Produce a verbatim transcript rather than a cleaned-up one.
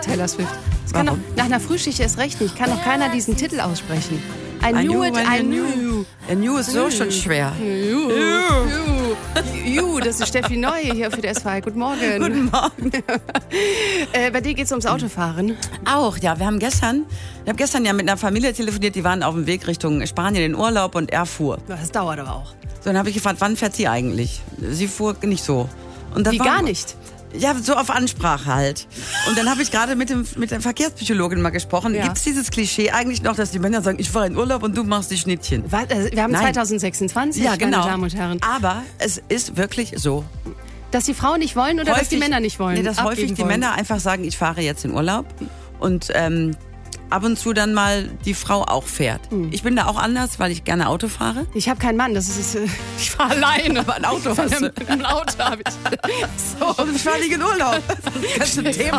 Taylor Swift. Das kann doch, nach einer Frühschicht erst recht nicht. Kann doch keiner diesen Titel aussprechen. I knew it, I knew. I knew ist so schon schwer. You. You. You, das ist Steffi Neu hier für der S V I. Guten Morgen. Guten Morgen. äh, bei dir geht es ums Autofahren. Auch, ja. Wir haben gestern, ich habe gestern ja mit einer Familie telefoniert, die waren auf dem Weg Richtung Spanien in Urlaub und er fuhr. Das dauert aber auch. So, dann habe ich gefragt, wann fährt sie eigentlich? Sie fuhr nicht so. Und das Wie war, gar nicht? Ja, so auf Ansprache halt. Und dann habe ich gerade mit, dem, mit der Verkehrspsychologin mal gesprochen. Ja. Gibt es dieses Klischee eigentlich noch, dass die Männer sagen, ich fahre in Urlaub und du machst die Schnittchen? Was, also wir haben Nein. zwanzig sechsundzwanzig, Ja, genau. meine Damen und Herren. Aber es ist wirklich so. Dass die Frauen nicht wollen oder häufig, dass die Männer nicht wollen? Nee, dass Abgeben häufig die wollen. Männer einfach sagen, ich fahre jetzt in Urlaub. Und ähm, ab und zu dann mal die Frau auch fährt. Hm. Ich bin da auch anders, weil ich gerne Auto fahre. Ich habe keinen Mann, das ist, äh, ich fahre alleine. Aber ein Auto hast du. Ein Auto habe ich. So. Und ich fahre nicht in Urlaub. Das ist ein Thema.